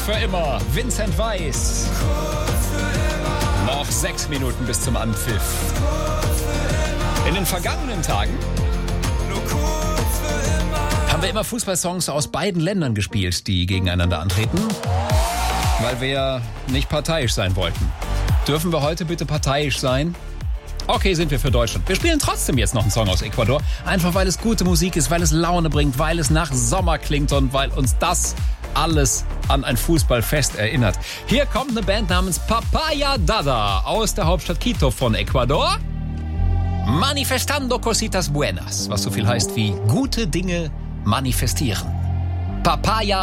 für immer. Vincent Weiss. Noch 6 Minuten bis zum Anpfiff. In den vergangenen Tagen haben wir immer Fußballsongs aus beiden Ländern gespielt, die gegeneinander antreten, weil wir nicht parteiisch sein wollten. Dürfen wir heute bitte parteiisch sein? Okay, sind wir für Deutschland. Wir spielen trotzdem jetzt noch einen Song aus Ecuador, einfach weil es gute Musik ist, weil es Laune bringt, weil es nach Sommer klingt und weil uns das alles an ein Fußballfest erinnert. Hier kommt eine Band namens Papaya Dada aus der Hauptstadt Quito von Ecuador. Manifestando cositas buenas, was so viel heißt wie gute Dinge manifestieren. Papaya